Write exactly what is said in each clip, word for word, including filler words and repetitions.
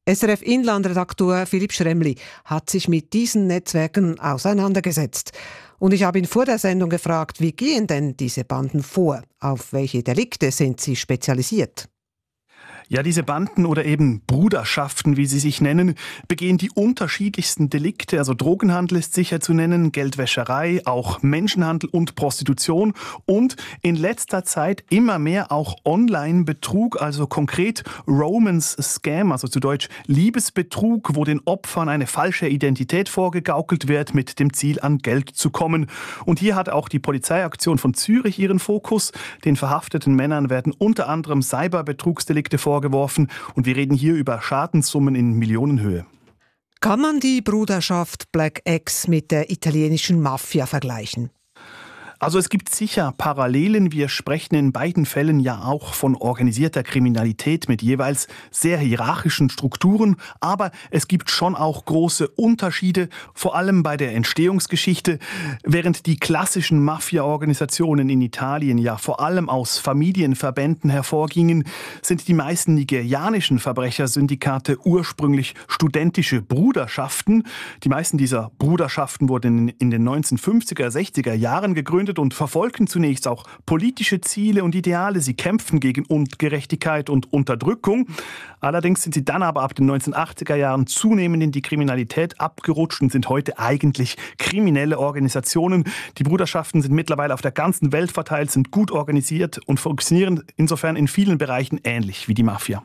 S R F-Inlandredaktor Philipp Schremli hat sich mit diesen Netzwerken auseinandergesetzt. Und ich habe ihn vor der Sendung gefragt, wie gehen denn diese Banden vor? Auf welche Delikte sind sie spezialisiert? Ja, diese Banden oder eben Bruderschaften, wie sie sich nennen, begehen die unterschiedlichsten Delikte. Also Drogenhandel ist sicher zu nennen, Geldwäscherei, auch Menschenhandel und Prostitution und in letzter Zeit immer mehr auch Online-Betrug, also konkret Romance-Scam, also zu Deutsch Liebesbetrug, wo den Opfern eine falsche Identität vorgegaukelt wird, mit dem Ziel an Geld zu kommen. Und hier hat auch die Polizeiaktion von Zürich ihren Fokus. Den verhafteten Männern werden unter anderem Cyberbetrugsdelikte vorgeworfen. vorgeworfen und wir reden hier über Schadenssummen in Millionenhöhe. Kann man die Bruderschaft Black X mit der italienischen Mafia vergleichen? Also es gibt sicher Parallelen. Wir sprechen in beiden Fällen ja auch von organisierter Kriminalität mit jeweils sehr hierarchischen Strukturen. Aber es gibt schon auch große Unterschiede, vor allem bei der Entstehungsgeschichte. Während die klassischen Mafia-Organisationen in Italien ja vor allem aus Familienverbänden hervorgingen, sind die meisten nigerianischen Verbrechersyndikate ursprünglich studentische Bruderschaften. Die meisten dieser Bruderschaften wurden in den neunzehnhundertfünfziger, sechziger Jahren gegründet und verfolgten zunächst auch politische Ziele und Ideale. Sie kämpften gegen Ungerechtigkeit und Unterdrückung. Allerdings sind sie dann aber ab den neunzehnhundertachtziger Jahren zunehmend in die Kriminalität abgerutscht und sind heute eigentlich kriminelle Organisationen. Die Bruderschaften sind mittlerweile auf der ganzen Welt verteilt, sind gut organisiert und funktionieren insofern in vielen Bereichen ähnlich wie die Mafia.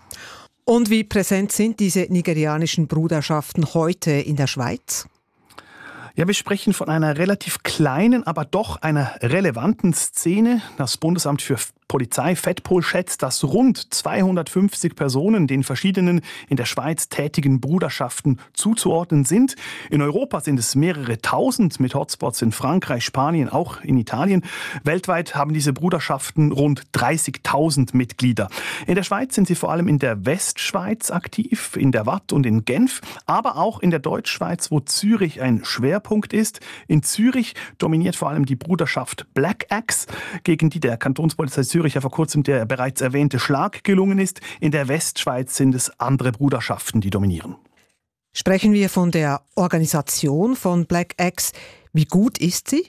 Und wie präsent sind diese nigerianischen Bruderschaften heute in der Schweiz? Ja, wir sprechen von einer relativ kleinen, aber doch einer relevanten Szene. Das Bundesamt für Polizei Fettpol schätzt, dass rund zweihundertfünfzig Personen den verschiedenen in der Schweiz tätigen Bruderschaften zuzuordnen sind. In Europa sind es mehrere tausend mit Hotspots in Frankreich, Spanien, auch in Italien. Weltweit haben diese Bruderschaften rund dreißigtausend Mitglieder. In der Schweiz sind sie vor allem in der Westschweiz aktiv, in der Waadt und in Genf, aber auch in der Deutschschweiz, wo Zürich ein Schwerpunkt ist. In Zürich dominiert vor allem die Bruderschaft Black X, gegen die der Kantonspolizei Zürich ja vor kurzem der bereits erwähnte Schlag gelungen ist. In der Westschweiz sind es andere Bruderschaften, die dominieren. Sprechen wir von der Organisation von Black X. Wie gut ist sie?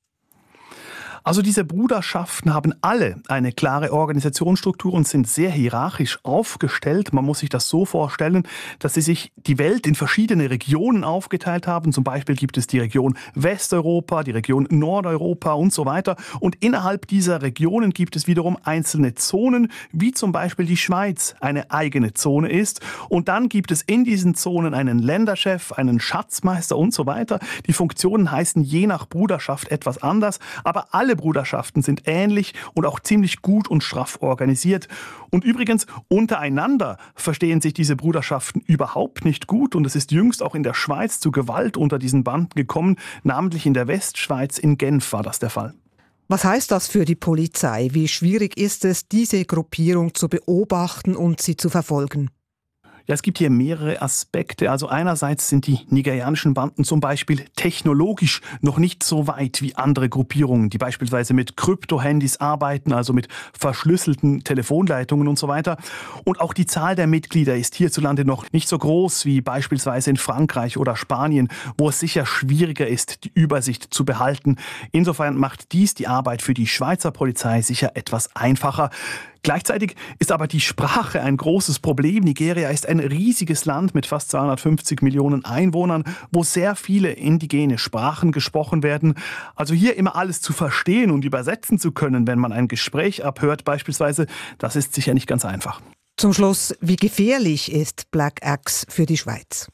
Also diese Bruderschaften haben alle eine klare Organisationsstruktur und sind sehr hierarchisch aufgestellt. Man muss sich das so vorstellen, dass sie sich die Welt in verschiedene Regionen aufgeteilt haben. Zum Beispiel gibt es die Region Westeuropa, die Region Nordeuropa und so weiter. Und innerhalb dieser Regionen gibt es wiederum einzelne Zonen, wie zum Beispiel die Schweiz eine eigene Zone ist. Und dann gibt es in diesen Zonen einen Länderchef, einen Schatzmeister und so weiter. Die Funktionen heißen je nach Bruderschaft etwas anders, aber alle Bruderschaften sind ähnlich und auch ziemlich gut und straff organisiert. Und übrigens, untereinander verstehen sich diese Bruderschaften überhaupt nicht gut. Und es ist jüngst auch in der Schweiz zu Gewalt unter diesen Banden gekommen. Namentlich in der Westschweiz, in Genf war das der Fall. Was heißt das für die Polizei? Wie schwierig ist es, diese Gruppierung zu beobachten und sie zu verfolgen? Ja, es gibt hier mehrere Aspekte. Also einerseits sind die nigerianischen Banden zum Beispiel technologisch noch nicht so weit wie andere Gruppierungen, die beispielsweise mit Kryptohandys arbeiten, also mit verschlüsselten Telefonleitungen und so weiter. Und auch die Zahl der Mitglieder ist hierzulande noch nicht so groß wie beispielsweise in Frankreich oder Spanien, wo es sicher schwieriger ist, die Übersicht zu behalten. Insofern macht dies die Arbeit für die Schweizer Polizei sicher etwas einfacher. Gleichzeitig ist aber die Sprache ein großes Problem. Nigeria ist ein riesiges Land mit fast zweihundertfünfzig Millionen Einwohnern, wo sehr viele indigene Sprachen gesprochen werden. Also hier immer alles zu verstehen und übersetzen zu können, wenn man ein Gespräch abhört beispielsweise, das ist sicher nicht ganz einfach. Zum Schluss, wie gefährlich ist Black X für die Schweiz?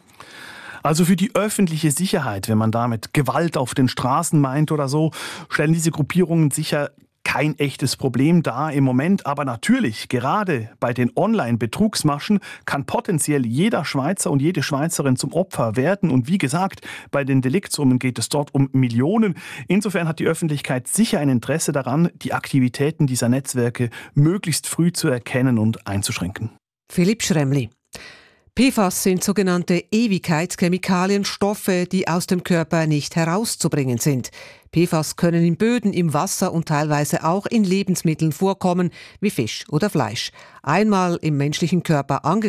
Also für die öffentliche Sicherheit, wenn man damit Gewalt auf den Straßen meint oder so, stellen diese Gruppierungen sicher kein echtes Problem dar im Moment, aber natürlich, gerade bei den Online-Betrugsmaschen kann potenziell jeder Schweizer und jede Schweizerin zum Opfer werden. Und wie gesagt, bei den Deliktsummen geht es dort um Millionen. Insofern hat die Öffentlichkeit sicher ein Interesse daran, die Aktivitäten dieser Netzwerke möglichst früh zu erkennen und einzuschränken. Philipp Schremli. P F A S sind sogenannte Ewigkeitschemikalien, Stoffe, die aus dem Körper nicht herauszubringen sind. P F A S können in Böden, im Wasser und teilweise auch in Lebensmitteln vorkommen, wie Fisch oder Fleisch. Einmal im menschlichen Körper angekommen,